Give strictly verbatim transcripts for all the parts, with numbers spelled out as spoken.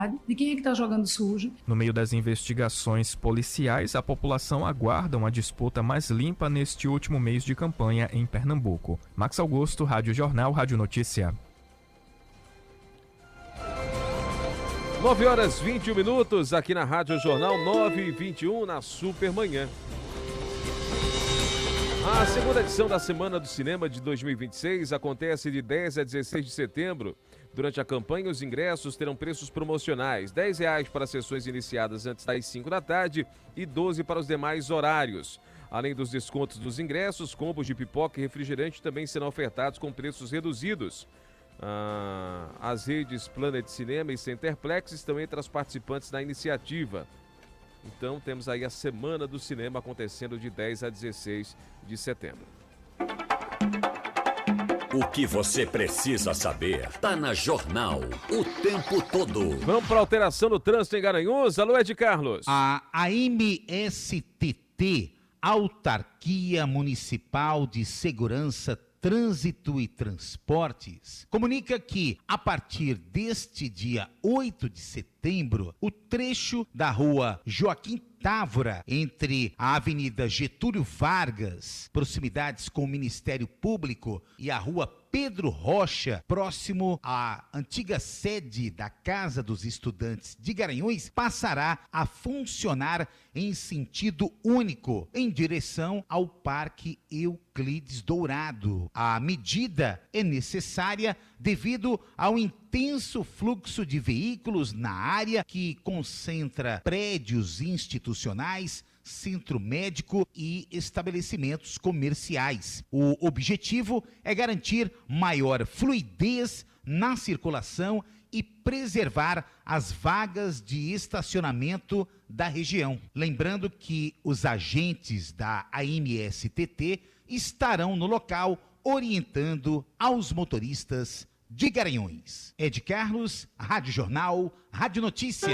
de quem é que está jogando sujo. No meio das investigações policiais, a população aguarda uma disputa mais limpa neste último mês de campanha em Pernambuco. Max Augusto, Rádio Jornal, Rádio Notícia. nove horas e vinte e um minutos aqui na Rádio Jornal, nove e vinte e um na Supermanhã. A segunda edição da Semana do Cinema de dois mil e vinte e seis acontece de dez a dezesseis de setembro. Durante a campanha, os ingressos terão preços promocionais: dez reais para sessões iniciadas antes das cinco da tarde e doze para os demais horários. Além dos descontos dos ingressos, combos de pipoca e refrigerante também serão ofertados com preços reduzidos. Ah, as redes Planet Cinema e Centerplex estão entre as participantes da iniciativa. Então temos aí a Semana do Cinema acontecendo de dez a dezesseis de setembro. O que você precisa saber tá na Jornal o tempo todo. Vamos para a alteração no trânsito em Garanhuns. Alô, Ed Carlos. A A M S T T, Autarquia Municipal de Segurança, Trânsito e Transportes, comunica que, a partir deste dia oito de setembro, o trecho da rua Joaquim Távora, entre a Avenida Getúlio Vargas, proximidades com o Ministério Público, e a rua Pedro Rocha, próximo à antiga sede da Casa dos Estudantes de Garanhuns, passará a funcionar em sentido único, em direção ao Parque Euclides Dourado. A medida é necessária devido ao intenso fluxo de veículos na área, que concentra prédios institucionais, centro médico e estabelecimentos comerciais. O objetivo é garantir maior fluidez na circulação e preservar as vagas de estacionamento da região. Lembrando que os agentes da A M S T T estarão no local orientando aos motoristas de Garanhuns. Ed Carlos, Rádio Jornal, Rádio Notícia.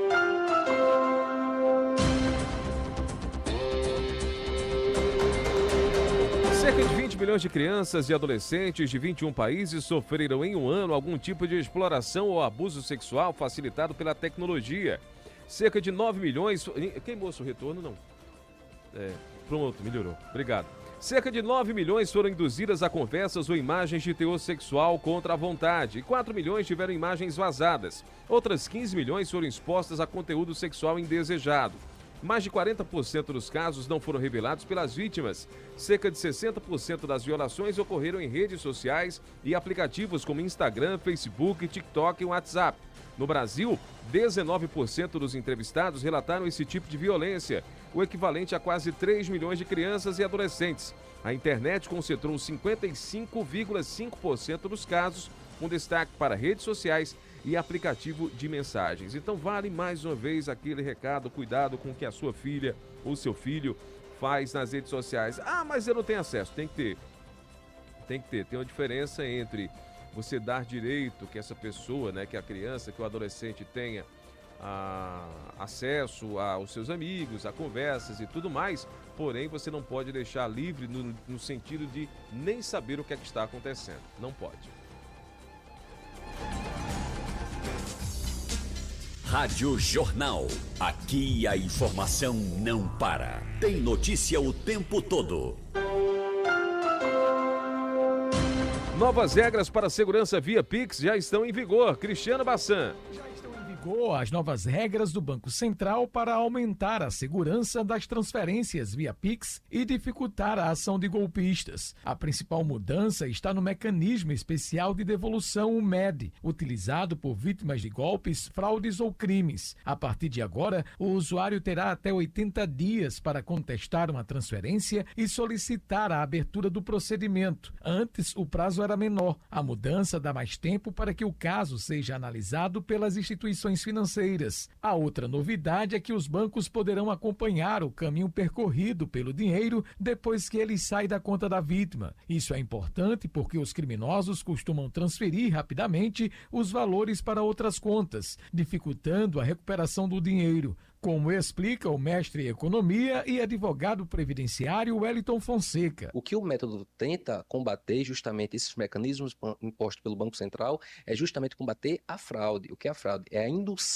Cerca de vinte milhões de crianças e adolescentes de vinte e um países sofreram em um ano algum tipo de exploração ou abuso sexual facilitado pela tecnologia. Cerca de nove milhões... Queimou seu retorno, não? É, pronto, melhorou. Obrigado. Cerca de nove milhões foram induzidas a conversas ou imagens de teor sexual contra a vontade e quatro milhões tiveram imagens vazadas. Outras quinze milhões foram expostas a conteúdo sexual indesejado. Mais de quarenta por cento dos casos não foram revelados pelas vítimas. Cerca de sessenta por cento das violações ocorreram em redes sociais e aplicativos como Instagram, Facebook, TikTok e WhatsApp. No Brasil, dezenove por cento dos entrevistados relataram esse tipo de violência, o equivalente a quase três milhões de crianças e adolescentes. A internet concentrou cinquenta e cinco vírgula cinco por cento dos casos, com destaque para redes sociais e aplicativo de mensagens. Então vale mais uma vez aquele recado: cuidado com o que a sua filha ou seu filho faz nas redes sociais. Ah, mas eu não tenho acesso. Tem que ter. Tem que ter. Tem uma diferença entre você dar direito que essa pessoa, né, que a criança, que o adolescente tenha a, acesso aos seus amigos, a conversas e tudo mais, porém você não pode deixar livre no, no sentido de nem saber o que é que está acontecendo. Não pode. Rádio Jornal. Aqui a informação não para. Tem notícia o tempo todo. Novas regras para segurança via Pix já estão em vigor. Cristiano Bassan. As novas regras do Banco Central para aumentar a segurança das transferências via Pix e dificultar a ação de golpistas. A principal mudança está no mecanismo especial de devolução, o M E D, utilizado por vítimas de golpes, fraudes ou crimes. A partir de agora, o usuário terá até oitenta dias para contestar uma transferência e solicitar a abertura do procedimento. Antes, o prazo era menor. A mudança dá mais tempo para que o caso seja analisado pelas instituições financeiras. A outra novidade é que os bancos poderão acompanhar o caminho percorrido pelo dinheiro depois que ele sai da conta da vítima. Isso é importante porque os criminosos costumam transferir rapidamente os valores para outras contas, dificultando a recuperação do dinheiro, como explica o mestre em economia e advogado previdenciário Wellington Fonseca. O que o método tenta combater, justamente esses mecanismos impostos pelo Banco Central, é justamente combater a fraude. O que é a fraude? É a indução